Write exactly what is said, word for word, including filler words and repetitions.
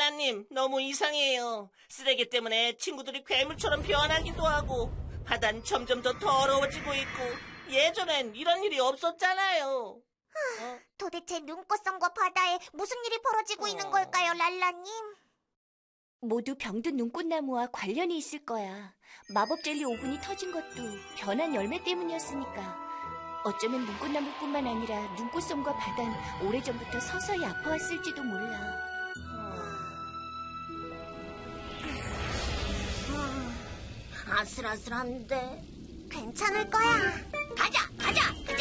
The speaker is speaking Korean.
랄라님, 너무 이상해요. 쓰레기 때문에 친구들이 괴물처럼 변하기도 하고, 바다는 점점 더 더러워지고 있고, 예전엔 이런 일이 없었잖아요. 어? 도대체 눈꽃섬과 바다에 무슨 일이 벌어지고 어. 있는 걸까요, 랄라님? 모두 병든 눈꽃나무와 관련이 있을 거야. 마법 젤리 오븐이 터진 것도 변한 열매 때문이었으니까. 어쩌면 눈꽃나무뿐만 아니라 눈꽃섬과 바단 오래전부터 서서히 아파왔을지도 몰라. 아슬아슬한데. 괜찮을 거야. 가자, 가자.